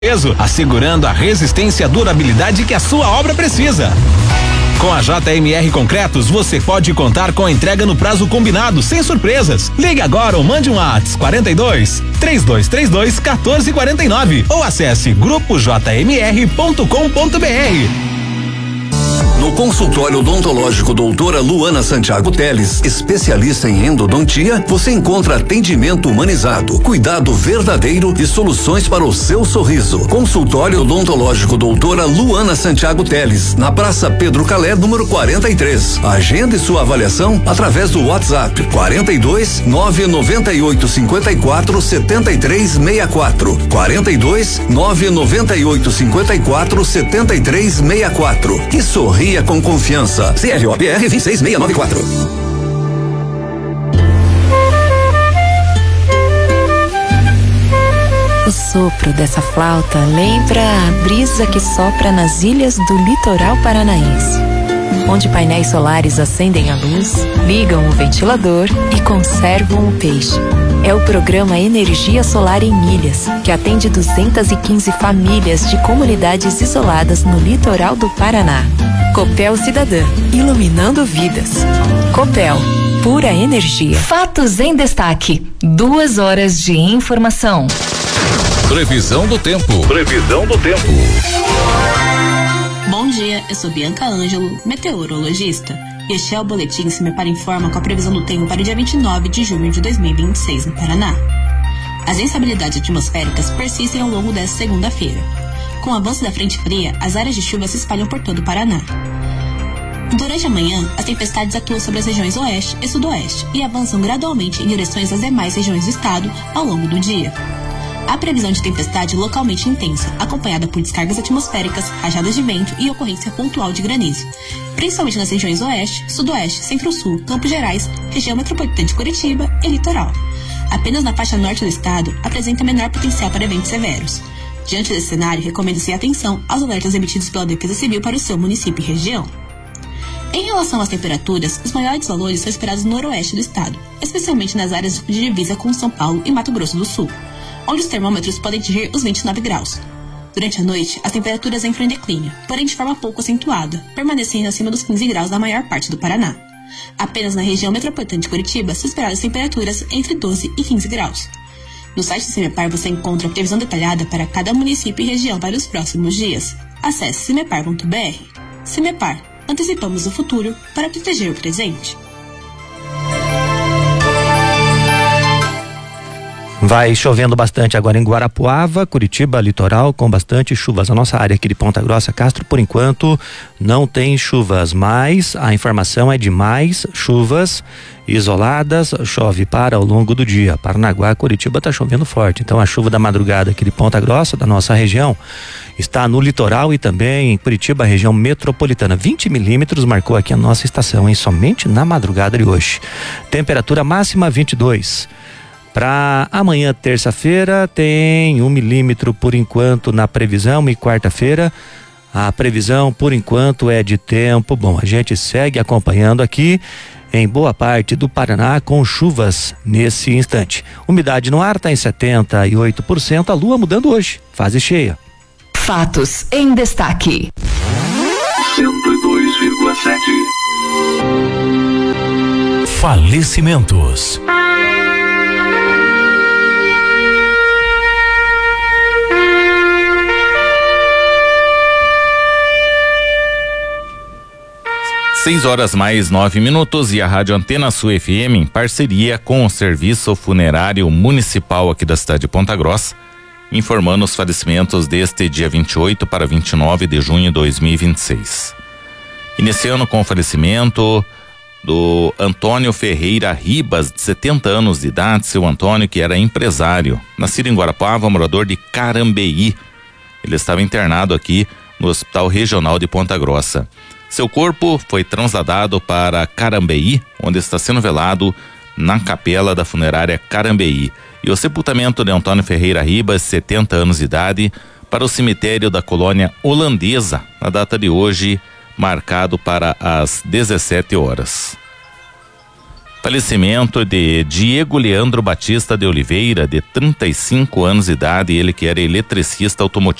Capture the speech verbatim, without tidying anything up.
peso, assegurando a resistência e a durabilidade que a sua obra precisa. Com a J M R Concretos, você pode contar com a entrega no prazo combinado, sem surpresas. Ligue agora ou mande um WhatsApp quarenta e dois, três dois três dois, quatorze quarenta e nove ou acesse grupo j m r ponto com ponto b r. No consultório odontológico doutora Luana Santiago Teles, especialista em endodontia, você encontra atendimento humanizado, cuidado verdadeiro e soluções para o seu sorriso. Consultório odontológico doutora Luana Santiago Teles, na Praça Pedro Calé, número quarenta e três. Agende sua avaliação através do WhatsApp quarenta e dois, nove noventa e oito, cinquenta e quatro, setenta e três sessenta e quatro. quarenta e dois, nove noventa e oito, cinquenta e quatro, setenta e três sessenta e quatro. E sorria com confiança. C L O P R vinte e seis seiscentos e noventa e quatro. O sopro dessa flauta lembra a brisa que sopra nas ilhas do litoral paranaense, onde painéis solares acendem a luz, ligam o ventilador e conservam o peixe. É o programa Energia Solar em Milhas, que atende duzentas e quinze famílias de comunidades isoladas no litoral do Paraná. Copel Cidadã, iluminando vidas. Copel, pura energia. Fatos em destaque. Duas horas de informação. Previsão do tempo. Previsão do tempo. Bom dia, eu sou Bianca Ângelo, meteorologista. Este é o boletim Se Me Para Informa com a previsão do tempo para o dia vinte e nove de junho de dois mil e vinte e seis no Paraná. As instabilidades atmosféricas persistem ao longo desta segunda-feira. Com o avanço da frente fria, as áreas de chuva se espalham por todo o Paraná. Durante a manhã, as tempestades atuam sobre as regiões oeste e sudoeste e avançam gradualmente em direções às demais regiões do estado ao longo do dia. Há previsão de tempestade localmente intensa, acompanhada por descargas atmosféricas, rajadas de vento e ocorrência pontual de granizo, principalmente nas regiões oeste, sudoeste, centro-sul, Campos Gerais, região metropolitana de Curitiba e litoral. Apenas na faixa norte do estado apresenta menor potencial para eventos severos. Diante desse cenário, recomenda-se atenção aos alertas emitidos pela Defesa Civil para o seu município e região. Em relação às temperaturas, os maiores valores são esperados no noroeste do estado, especialmente nas áreas de divisa com São Paulo e Mato Grosso do Sul, onde os termômetros podem atingir os vinte e nove graus. Durante a noite, as temperaturas entram em declínio, porém de forma pouco acentuada, permanecendo acima dos quinze graus na maior parte do Paraná. Apenas na região metropolitana de Curitiba são esperadas temperaturas entre doze e quinze graus. No site do CIMEPAR você encontra a previsão detalhada para cada município e região para os próximos dias. Acesse cimepar ponto b r. CIMEPAR, antecipamos o futuro para proteger o presente. Vai chovendo bastante agora em Guarapuava, Curitiba, litoral, com bastante chuvas. A nossa área aqui de Ponta Grossa, Castro, por enquanto, não tem chuvas, mas a informação é de mais chuvas isoladas, chove para ao longo do dia. Paranaguá, Curitiba está chovendo forte, então a chuva da madrugada aqui de Ponta Grossa, da nossa região, está no litoral e também em Curitiba, região metropolitana. vinte milímetros marcou aqui a nossa estação, hein? Somente na madrugada de hoje. Temperatura máxima vinte e dois. Para amanhã, terça-feira, tem um milímetro por enquanto na previsão e quarta-feira a previsão por enquanto é de tempo bom. A gente segue acompanhando aqui em boa parte do Paraná com chuvas nesse instante. Umidade no ar está em setenta e oito por cento, a lua mudando hoje, fase cheia. Fatos em destaque. cento e dois vírgula sete. Falecimentos. Seis horas mais nove minutos e a Rádio Antena Sul F M, em parceria com o Serviço Funerário Municipal aqui da cidade de Ponta Grossa, informando os falecimentos deste dia vinte e oito para vinte e nove de junho de dois mil e vinte e seis. Iniciando com o falecimento do Antônio Ferreira Ribas, de setenta anos de idade. Seu Antônio, que era empresário, nascido em Guarapuava, morador de Carambeí. Ele estava internado aqui no Hospital Regional de Ponta Grossa. Seu corpo foi trasladado para Carambeí, onde está sendo velado na capela da funerária Carambeí. E o sepultamento de Antônio Ferreira Ribas, setenta anos de idade, para o cemitério da colônia holandesa, na data de hoje, marcado para as dezessete horas. Falecimento de Diego Leandro Batista de Oliveira, de trinta e cinco anos de idade, ele que era eletricista automotivo.